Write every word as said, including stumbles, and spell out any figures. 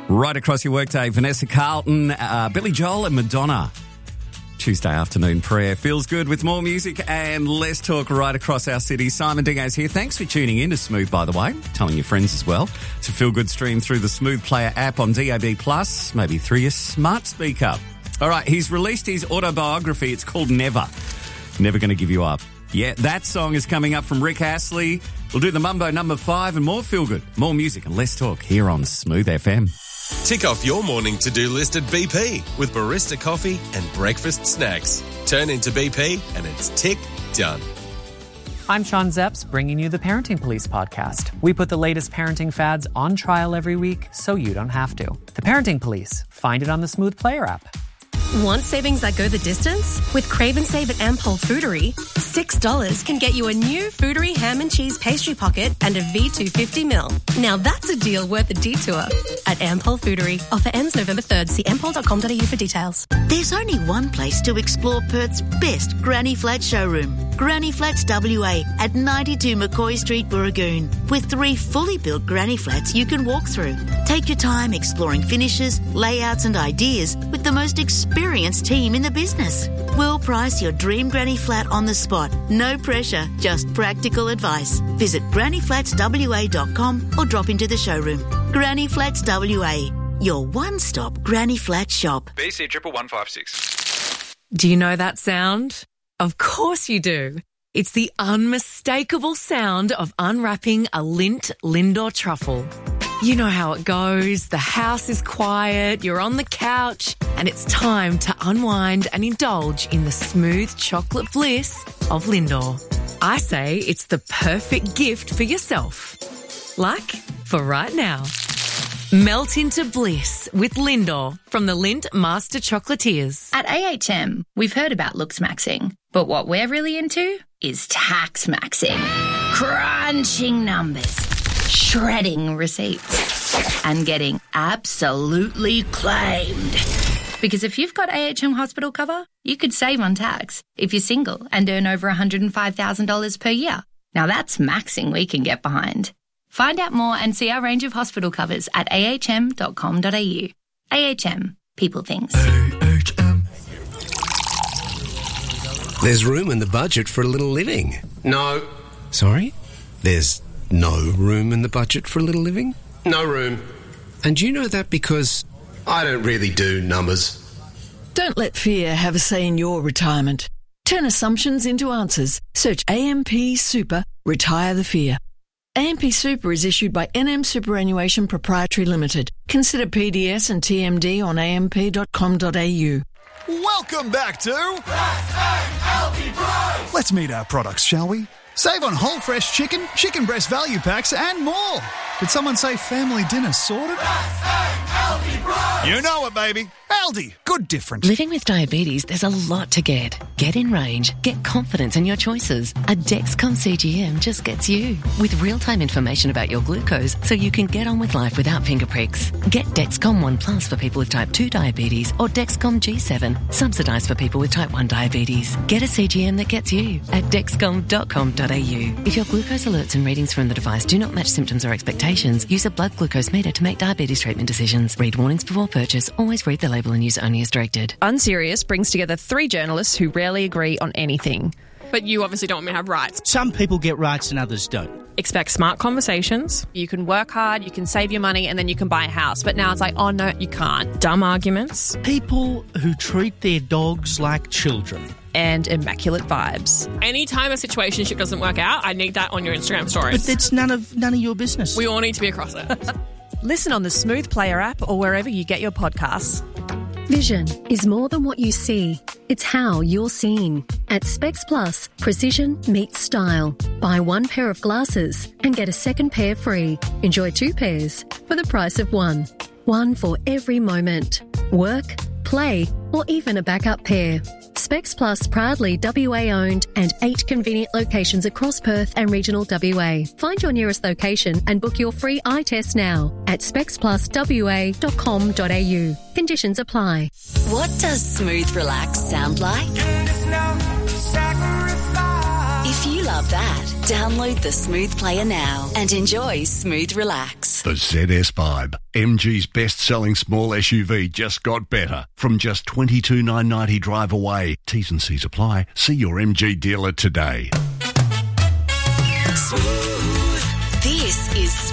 Right across your workday, Vanessa Carlton, uh, Billy Joel and Madonna. Tuesday afternoon prayer feels good with more music and less talk right across our city. Simon Dingo's here. Thanks for tuning in to Smooth, by the way. Telling your friends as well. It's a feel-good stream through the Smooth Player app on D A B plus, maybe through your smart speaker. All right, he's released his autobiography. It's called Never. Never Gonna Give You Up. Yeah, that song is coming up from Rick Astley. We'll do the Mumbo number five and more feel-good, more music and less talk here on Smooth F M. Tick off your morning to-do list at B P with barista coffee and breakfast snacks. Turn into B P and it's tick done. I'm Sean Zepps, bringing you the Parenting Police podcast. We put the latest parenting fads on trial every week so you don't have to. The Parenting Police. Find it on the Smooth Player app. Want savings that go the distance? With Crave and Save at Ampol Foodery, six dollars can get you a new Foodery ham and cheese pastry pocket and a V two fifty mil. Now that's a deal worth a detour. At Ampol Foodery. Offer ends November third. See ampol dot com dot a u for details. There's only one place to explore Perth's best Granny Flat showroom. Granny Flats W A at ninety-two McCoy Street, Burragoon. With three fully built Granny Flats you can walk through. Take your time exploring finishes, layouts and ideas with the most experienced team in the business. We'll price your dream Granny Flat on the spot. No pressure, just practical advice. Visit granny flats w a dot com or drop into the showroom. Granny Flats W A, your one-stop Granny Flat shop. B C triple one five six. Do you know that sound? Of course you do. It's the unmistakable sound of unwrapping a Lindt Lindor truffle. You know how it goes. The house is quiet, you're on the couch, and it's time to unwind and indulge in the smooth chocolate bliss of Lindor. I say it's the perfect gift for yourself. Like for right now. Melt into bliss with Lindor from the Lindt Master Chocolatiers. At A H M, we've heard about looks maxing, but what we're really into is tax maxing. Crunching numbers, shredding receipts, and getting absolutely claimed. Because if you've got A H M hospital cover, you could save on tax if you're single and earn over one hundred five thousand dollars per year. Now that's maxing we can get behind. Find out more and see our range of hospital covers at a h m dot com dot a u. A H M. People things. A H M. There's room in the budget for a little living. No. Sorry? There's no room in the budget for a little living? No room. And you know that because... I don't really do numbers. Don't let fear have a say in your retirement. Turn assumptions into answers. Search A M P Super, Retire the Fear. A M P Super is issued by N M Superannuation Proprietary Limited. Consider P D S and T M D on a m p dot com dot a u. Welcome back to... Let's meet our products, shall we? Save on whole fresh chicken, chicken breast value packs and more. Did someone say family dinner sorted? You know it, baby. Aldi, good different. Living with diabetes, there's a lot to get. Get in range. Get confidence in your choices. A Dexcom C G M just gets you. With real-time information about your glucose so you can get on with life without finger pricks. Get Dexcom One Plus for people with type two diabetes or Dexcom G seven, subsidised for people with type one diabetes. Get a C G M that gets you at dexcom dot com dot a u. If your glucose alerts and readings from the device do not match symptoms or expectations, use a blood glucose meter to make diabetes treatment decisions. Read warnings before purchase. Always read the label and use only as directed. Unserious brings together three journalists who rarely agree on anything. But you obviously don't want me to have rights. Some people get rights and others don't. Expect smart conversations. You can work hard, you can save your money, and then you can buy a house. But now it's like, oh no, you can't. Dumb arguments. People who treat their dogs like children. And immaculate vibes. Anytime a situationship doesn't work out, I need that on your Instagram stories. But that's none of none of your business. We all need to be across it. Listen on the Smooth Player app or wherever you get your podcasts. Vision is more than what you see. It's how you're seen. At Specs Plus, precision meets style. Buy one pair of glasses and get a second pair free. Enjoy two pairs for the price of one. One for every moment. Work, play, or even a backup pair. Specs Plus proudly W A owned and eight convenient locations across Perth and regional W A. Find your nearest location and book your free eye test now at specs plus w a dot com dot a u. Conditions apply. What does smooth relax sound like? If you like love that. Download the Smooth Player now and enjoy Smooth Relax. The Z S Vibe, M G's best-selling small S U V, just got better. From just twenty-two thousand nine hundred ninety drive away. T's and C's apply. See your M G dealer today. Smooth. This is